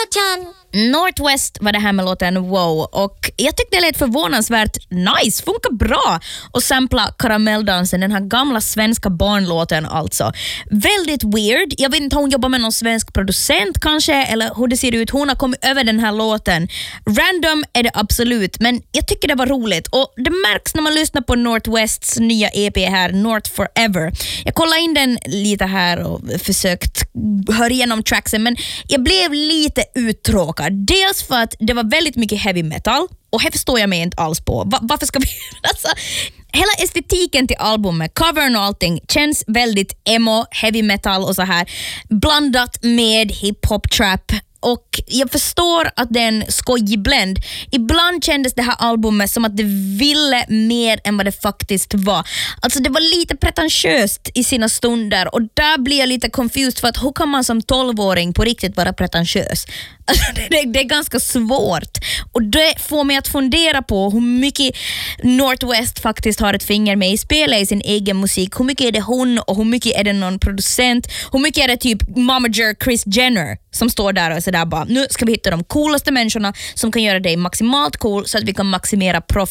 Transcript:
Kosa-chan. Northwest var det här med låten Wow, och jag tyckte det lät förvånansvärt nice, funkar bra och sampla Karamelldansen, den här gamla svenska barnlåten alltså. Väldigt weird, jag vet inte om hon jobbar med någon svensk producent kanske, eller hur det ser ut, hon har kommit över den här låten. Random är det absolut, men jag tycker det var roligt och det märks när man lyssnar på Northwests nya EP här, North Forever. Jag kollade in den lite här och försökt höra igenom tracksen, men jag blev lite uttråkad. Dels för att det var väldigt mycket heavy metal och här förstår jag mig inte alls på. Varför ska vi... Alltså, hela estetiken till albumet, covern och allting känns väldigt emo, heavy metal och så här blandat med hip-hop trap. Och jag förstår att det är en skojig blend. Ibland kändes det här albumet som att det ville mer än vad det faktiskt var. Alltså det var lite pretentiöst i sina stunder och där blir jag lite confused för att hur kan man som 12-åring på riktigt vara pretentiös? Alltså det är ganska svårt och det får mig att fundera på hur mycket Northwest faktiskt har ett finger med i spelet i sin egen musik. Hur mycket är det hon och hur mycket är det någon producent? Hur mycket är det typ momager Kris Jenner som står där och sådär bara, nu ska vi hitta de coolaste människorna som kan göra dig maximalt cool så att vi kan maximera profit.